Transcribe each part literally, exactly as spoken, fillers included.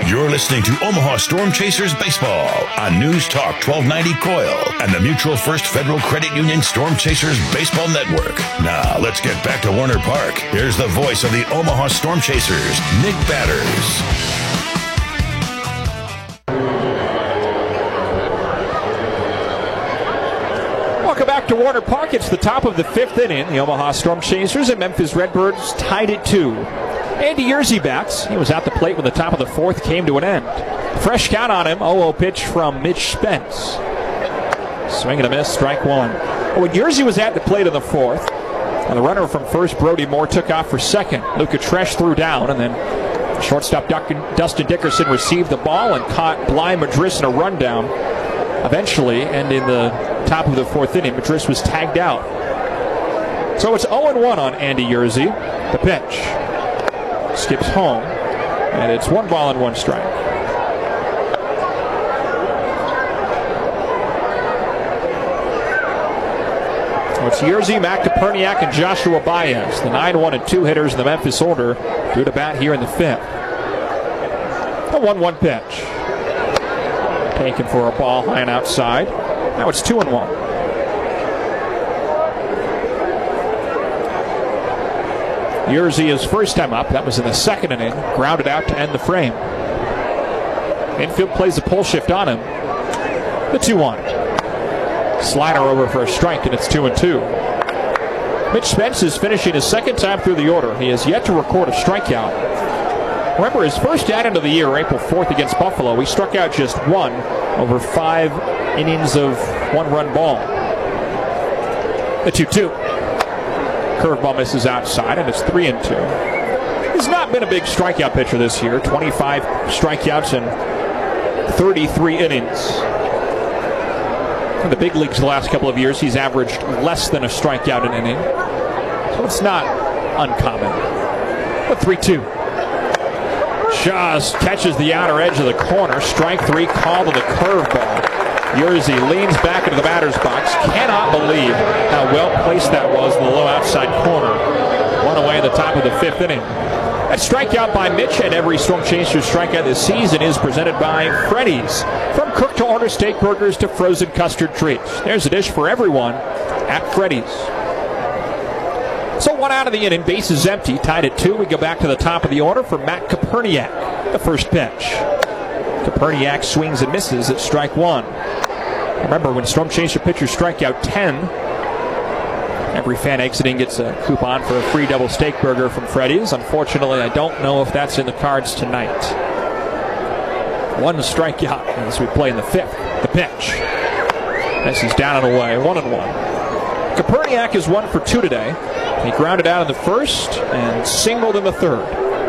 You're listening to Omaha Storm Chasers Baseball on News Talk twelve ninety C O I L and the Mutual First Federal Credit Union Storm Chasers Baseball Network. Now, let's get back to Warner Park. Here's the voice of the Omaha Storm Chasers, Nick Batters. Welcome back to Warner Park. It's the top of the fifth inning. The Omaha Storm Chasers and Memphis Redbirds tied at two. Andy Yerzy bats. He was at the plate when the top of the fourth came to an end. Fresh count on him. oh oh pitch from Mitch Spence. Swing and a miss, strike one. When Yerzy was at the plate in the fourth, and the runner from first, Brody Moore, took off for second. Luca Tresh threw down, and then shortstop Dustin Dickerson received the ball and caught Bly Madris in a rundown. Eventually, and in the top of the fourth inning, Madris was tagged out. So it's oh one on Andy Yerzy. The pitch. Skips home, and it's one ball and one strike. So it's Yerzy, Matt Koperniak, and Joshua Baez, the nine one and two hitters in the Memphis order, due to bat here in the fifth. A one one pitch. Taken for a ball high and outside. Now it's two and one. Yerzy is first time up. That was in the second inning. Grounded out to end the frame. Infield plays a pull shift on him. The two one. Slider over for a strike, and it's two and two. Mitch Spence is finishing his second time through the order. He has yet to record a strikeout. Remember, his first at-end of the year, April fourth against Buffalo, he struck out just one over five innings of one-run ball. The two two. Curveball misses outside, and it's three and two. He's not been a big strikeout pitcher this year. twenty-five strikeouts in thirty-three innings. In the big leagues the last couple of years, he's averaged less than a strikeout an inning. So it's not uncommon. The three two. Just catches the outer edge of the corner. Strike three, called on the curveball. Yerzy leans back into the batter's box. Cannot believe how well placed that was in the low outside corner. One away in the top of the fifth inning. That strikeout by Mitch, and every Storm Chasers strikeout this season is presented by Freddy's. From cook to order steak burgers to frozen custard treats, there's a dish for everyone at Freddy's. So one out of the inning, base is empty, tied at two. We go back to the top of the order for Matt Koperniak, the first pitch. Koperniak swings and misses at strike one. Remember, when Storm Chaser pitchers strike out ten, every fan exiting gets a coupon for a free double steak burger from Freddy's. Unfortunately, I don't know if that's in the cards tonight. One strikeout as we play in the fifth. The pitch. This is down and away, one and one. Koperniak is one for two today. He grounded out in the first and singled in the third.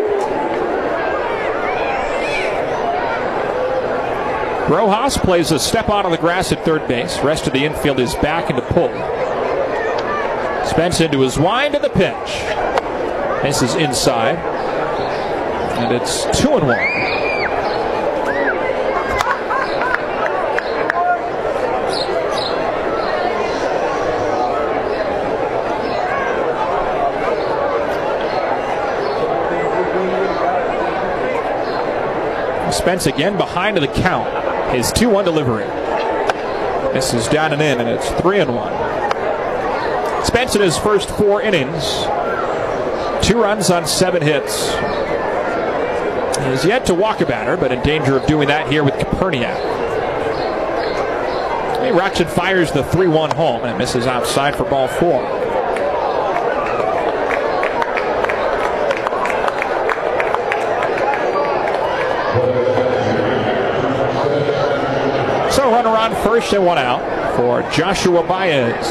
Rojas plays a step out of the grass at third base. Rest of the infield is back into pull. Spence into his wind, and the pitch. This is inside. And it's two and one. Spence again behind the count. His two one delivery. This is down and in, and it's three and one. Spence in his first four innings, two runs on seven hits. He has yet to walk a batter, but in danger of doing that here with Koperniak. He rocks and fires the three one home, and it misses outside for ball four. So runner on first and one out for Joshua Baez.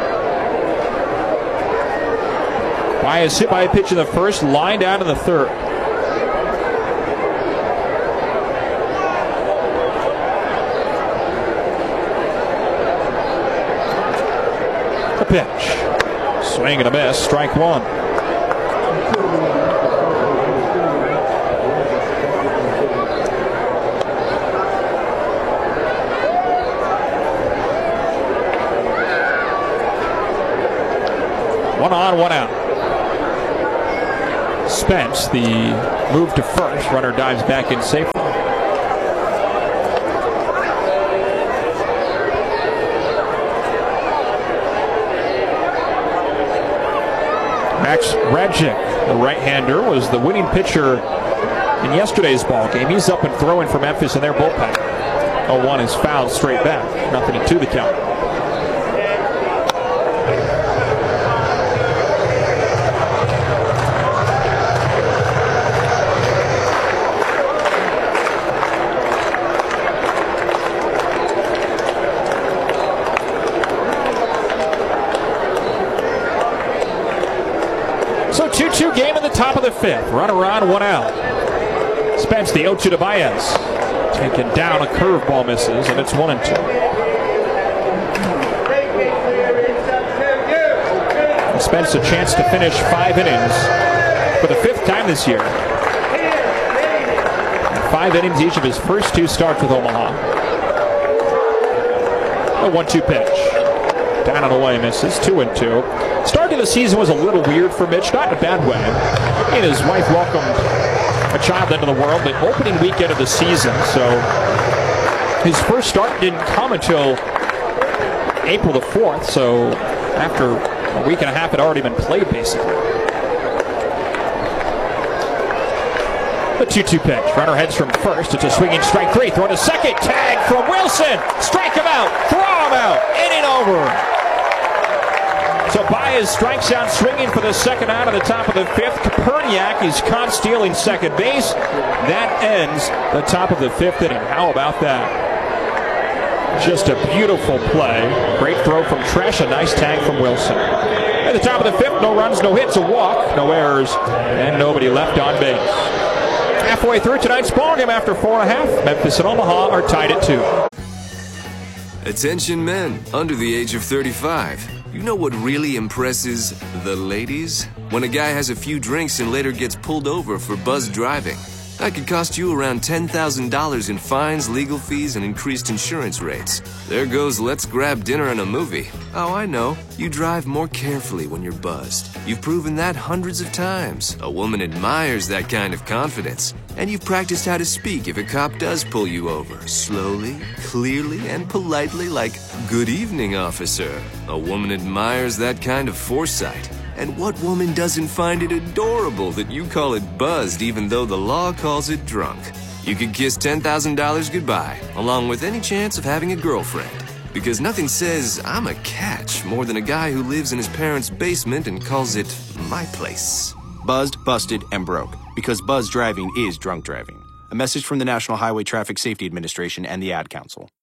Baez hit by a pitch in the first, lined out in the third. The pitch. Swing and a miss, strike one. One on, one out. Spence, the move to first. Runner dives back in safely. Max Radjic, the right-hander, was the winning pitcher in yesterday's ball game. He's up and throwing for Memphis in their bullpen. oh one is fouled straight back. Nothing to two the count. So two two game in the top of the fifth. Runner on, one out. Spence the oh two to Baez. Taken down, a curveball misses, and it's one and two. And Spence a chance to finish five innings for the fifth time this year. And five innings each of his first two starts with Omaha. A one two pitch. Down and away, misses, two and two. Start of the season was a little weird for Mitch, not in a bad way. He and his wife welcomed a child into the world the opening weekend of the season, so his first start didn't come until April the fourth, so after a week and a half had already been played, basically. The two two pitch. Runner heads from first. It's a swinging strike three. Throw to second. Tag from Wilson. Strike him out. Throw him out. Inning over. So Baez strikes out swinging for the second out of the top of the fifth. Kaperniak is caught stealing second base. That ends the top of the fifth inning. How about that? Just a beautiful play. Great throw from Tresh. A nice tag from Wilson. At the top of the fifth, no runs, no hits, a walk, no errors, and nobody left on base. Halfway through tonight's ballgame after four and a half, Memphis and Omaha are tied at two. Attention men under the age of thirty-five. You know what really impresses the ladies? When a guy has a few drinks and later gets pulled over for buzz driving. That could cost you around ten thousand dollars in fines, legal fees, and increased insurance rates. There goes let's grab dinner and a movie. Oh, I know. You drive more carefully when you're buzzed. You've proven that hundreds of times. A woman admires that kind of confidence. And you've practiced how to speak if a cop does pull you over. Slowly, clearly, and politely like, "Good evening, officer." A woman admires that kind of foresight. And what woman doesn't find it adorable that you call it buzzed even though the law calls it drunk? You could kiss ten thousand dollars goodbye, along with any chance of having a girlfriend. Because nothing says, "I'm a catch," more than a guy who lives in his parents' basement and calls it my place. Buzzed, busted, and broke. Because buzz driving is drunk driving. A message from the National Highway Traffic Safety Administration and the Ad Council.